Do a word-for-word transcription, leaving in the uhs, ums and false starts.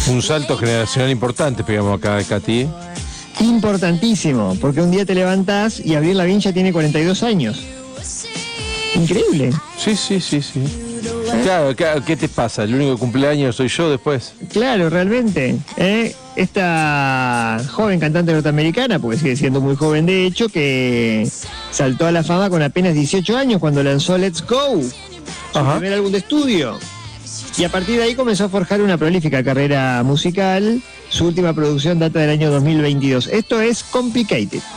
Un salto generacional importante, pegamos acá, Katy. Importantísimo, porque un día te levantás y Avril Lavigne ya tiene cuarenta y dos años. Increíble. Sí, sí, sí, sí. Claro, ¿qué te pasa? El único cumpleaños soy yo después. Claro, realmente. ¿eh? Esta joven cantante norteamericana, porque sigue siendo muy joven de hecho, que saltó a la fama con apenas dieciocho años cuando lanzó Let's Go, su Ajá. primer álbum de estudio. Y a partir de ahí comenzó a forjar una prolífica carrera musical. Su última producción data del año dos mil veintidós. Esto es Complicated.